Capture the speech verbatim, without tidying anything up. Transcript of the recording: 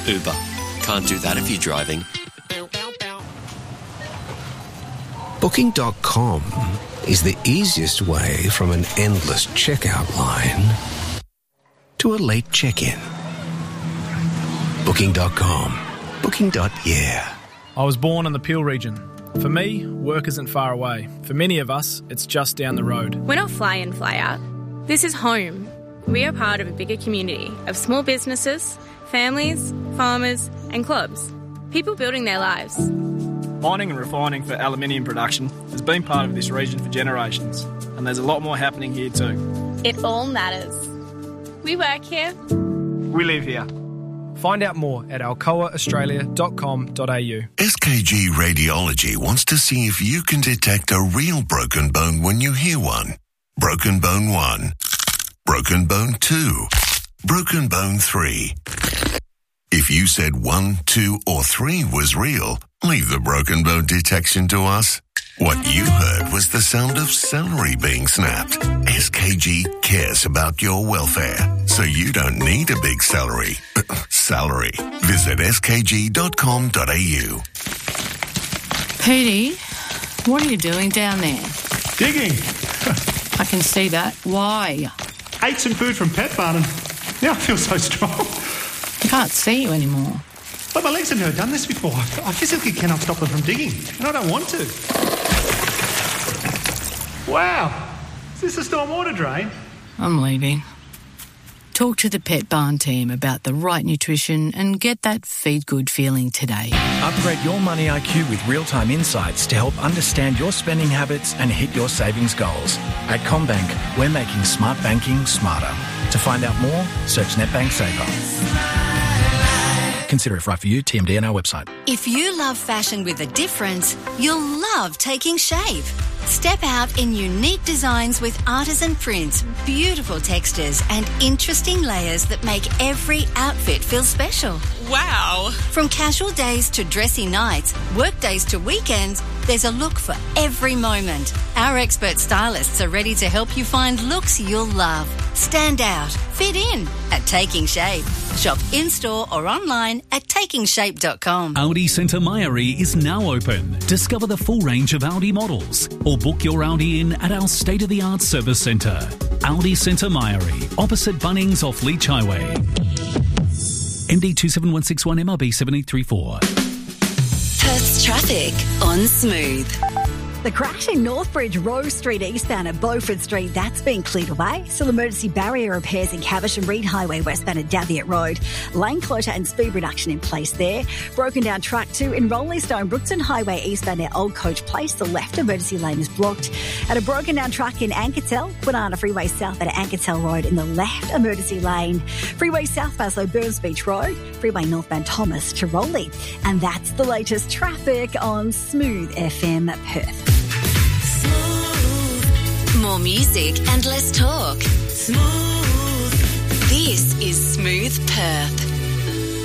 Uber. Can't do that if you're driving. Booking dot com is the easiest way from an endless checkout line to a late check-in. Booking dot com. Booking. Yeah. I was born in the Peel region. For me, work isn't far away. For many of us, it's just down the road. We're not fly in, fly out. This is home. We are part of a bigger community of small businesses, families, farmers and clubs. People building their lives. Mining and refining for aluminium production has been part of this region for generations, and there's a lot more happening here too. It all matters. We work here. We live here. Find out more at alcoa australia dot com dot a u. S K G Radiology wants to see if you can detect a real broken bone when you hear one. Broken bone one. Broken bone two. Broken bone three. If you said one, two, or three was real, leave the broken bone detection to us. What you heard was the sound of celery being snapped. S K G cares about your welfare, so you don't need a big celery. Salary. Visit s k g dot com dot a u. Petey, what are you doing down there? Digging. I can see that. Why? Ate some food from Pet Barn and now I feel so strong. I can't see you anymore. But my legs have never done this before. I physically cannot stop them from digging, and I don't want to. Wow. Is this a stormwater drain? I'm leaving. Talk to the Pet Barn team about the right nutrition and get that feed good feeling today. Upgrade your money I Q with real-time insights to help understand your spending habits and hit your savings goals. At CommBank, we're making smart banking smarter. To find out more, search NetBank Saver. Consider if right for you. T M D on our website. If you love fashion with a difference, you'll love Taking Shape. Step out in unique designs with artisan prints, beautiful textures and interesting layers that make every outfit feel special. Wow! From casual days to dressy nights, work days to weekends, there's a look for every moment. Our expert stylists are ready to help you find looks you'll love. Stand out, fit in at Taking Shape. Shop in-store or online at taking shape dot com. Audi Centre Mairie is now open. Discover the full range of Audi models or book your Audi in at our state-of-the-art service centre. Audi Centre Mairie, opposite Bunnings off Leach Highway. M D two seven one six one M R B seven eight three four. Perth's traffic on Smooth. The crash in Northbridge, Rose Street eastbound at Beaufort Street, that's been cleared away. Still emergency barrier repairs in Cavish and Reed Highway westbound at Daviot Road. Lane closure and speed reduction in place there. Broken down track two in Rolling Stone, Brookton Highway eastbound at Old Coach Place. The left emergency lane is blocked. At a broken down track in Anketel, Kwinana Freeway south at Anketel Road in the left emergency lane. Freeway south Baslow, Burns Beach Road. Freeway northbound Thomas to Rowley. And that's the latest traffic on Smooth F M Perth. More music and less talk. Smooth. This is Smooth Perth.